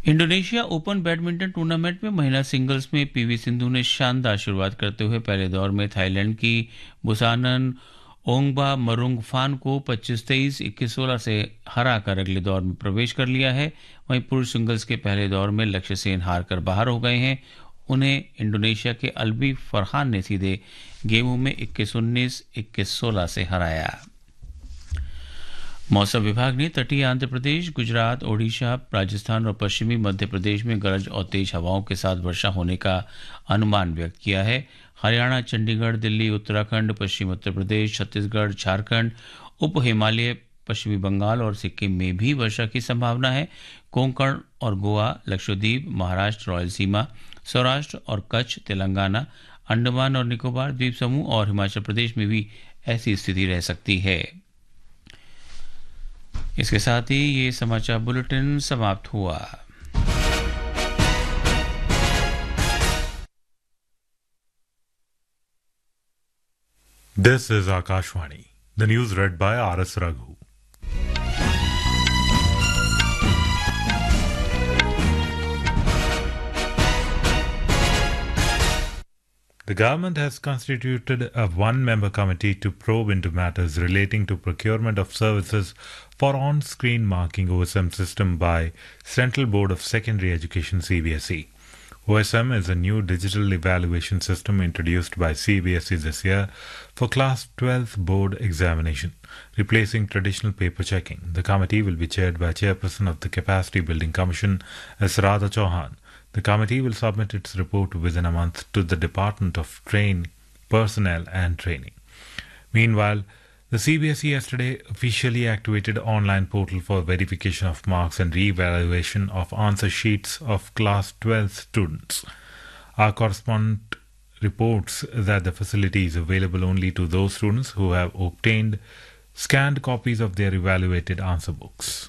Indonesia open badminton tournament में महिला singles में पीवी सिंधु ने शानदार शुरुआत करते हुए पहले दौर में थाईलैंड की बुसानन ओंगबा मरुंगफान को 25-23, 21-16 से हराकर अगले दौर में प्रवेश कर लिया है। वहीं पुरुष सिंगल्स के पहले दौर में लक्ष्य सेन हार कर बाहर हो गए हैं। उन्हें इंडोनेशिया के अल्बी फरहान ने सीधे गेमों में 21-19, 21-16 से हराया। मौसम विभाग ने तटीय आंध्र प्रदेश, गुजरात, ओडिशा, राजस्थान और पश्चिमी मध्य प्रदेश में गरज और तेज हवाओं के साथ वर्षा होने का अनुमान व्यक्त किया है। हरियाणा, चंडीगढ़, दिल्ली, उत्तराखंड, पश्चिम उत्तर प्रदेश, छत्तीसगढ़, झारखंड, उप हिमालय, पश्चिमी बंगाल और सिक्किम में भी वर्षा की संभावना है। कोंकण और गोवा, लक्षद्वीप, महाराष्ट्र, रॉयल सीमा, सौराष्ट्र और कच्छ, तेलंगाना, अंडमान और निकोबार द्वीप समूह और हिमाचल प्रदेश में भी ऐसी स्थिति रह सकती है। इसके साथ ही ये समाचार बुलेटिन समाप्त हुआ। This is Akashvani. The news read by R.S. Raghu. The government has constituted a one-member committee to probe into matters relating to procurement of services for on-screen marking OSM system by Central Board of Secondary Education CBSE. OSM is a new digital evaluation system introduced by CBSE this year for Class 12th board examination, replacing traditional paper checking. The committee will be chaired by Chairperson of the Capacity Building Commission, S. Radha Chauhan. The committee will submit its report within a month to the Department of Personnel and Training. Meanwhile, the CBSE yesterday officially activated online portal for verification of marks and re-evaluation of answer sheets of Class 12 students. Our correspondent reports that the facility is available only to those students who have obtained scanned copies of their evaluated answer books.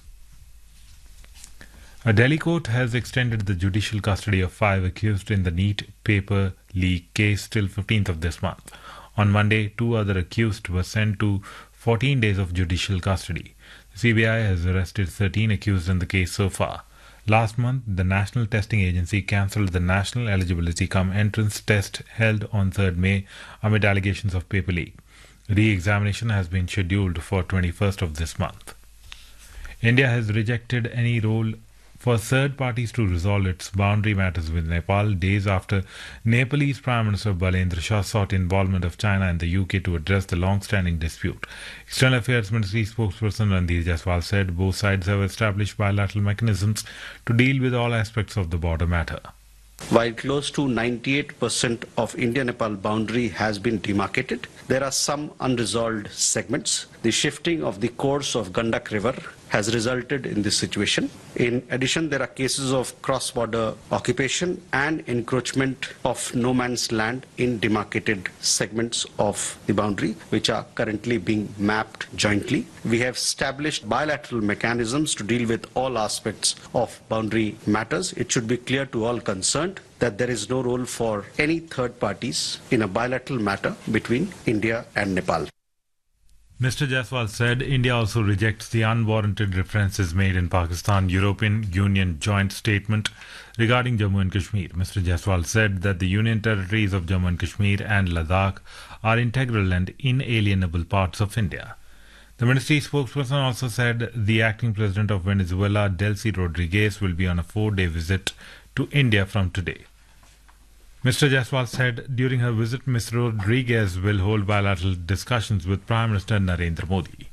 A Delhi court has extended the judicial custody of 5 accused in the NEET paper leak case till 15th of this month. On Monday, 2 other accused were sent to 14 days of judicial custody. The CBI has arrested 13 accused in the case so far. Last month, the National Testing Agency cancelled the National Eligibility Cum Entrance Test held on 3rd May amid allegations of paper leak. Re-examination has been scheduled for 21st of this month. India has rejected any role for third parties to resolve its boundary matters with Nepal days after Nepalese Prime Minister Balendra Shah sought involvement of China and the UK to address the long-standing dispute. External Affairs Ministry spokesperson Ranveer Jaiswal said both sides have established bilateral mechanisms to deal with all aspects of the border matter. While close to 98% of India-Nepal boundary has been demarcated, there are some unresolved segments. The shifting of the course of Gandak River has resulted in this situation. In addition, there are cases of cross-border occupation and encroachment of no man's land in demarcated segments of the boundary, which are currently being mapped jointly. We have established bilateral mechanisms to deal with all aspects of boundary matters. It should be clear to all concerned that there is no role for any third parties in a bilateral matter between India and Nepal. Mr. Jaiswal said India also rejects the unwarranted references made in Pakistan-European Union joint statement regarding Jammu and Kashmir. Mr. Jaiswal said that the Union territories of Jammu and Kashmir and Ladakh are integral and inalienable parts of India. The ministry spokesperson also said the acting president of Venezuela, Delcy Rodriguez, will be on a 4-day visit to India from today. Mr. Jaiswal said during her visit, Ms. Rodriguez will hold bilateral discussions with Prime Minister Narendra Modi.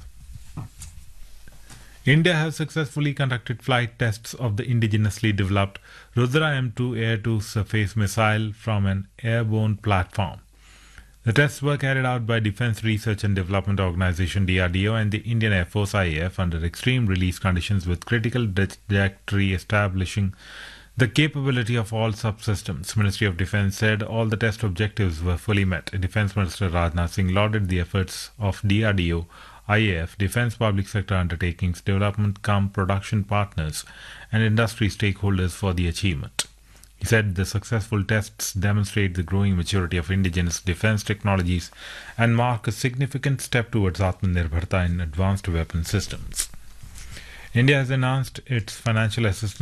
India has successfully conducted flight tests of the indigenously developed Rudra M2 air-to-surface missile from an airborne platform. The tests were carried out by Defence Research and Development Organisation DRDO and the Indian Air Force IAF under extreme release conditions with critical trajectory establishing the capability of all subsystems. Ministry of Defence said all the test objectives were fully met. Defence Minister Rajnath Singh lauded the efforts of DRDO, IAF, Defence Public Sector Undertakings, Development Production Partners and industry stakeholders for the achievement. He said the successful tests demonstrate the growing maturity of indigenous defence technologies and mark a significant step towards Atmanirbharta in advanced weapon systems. India has announced its financial assistance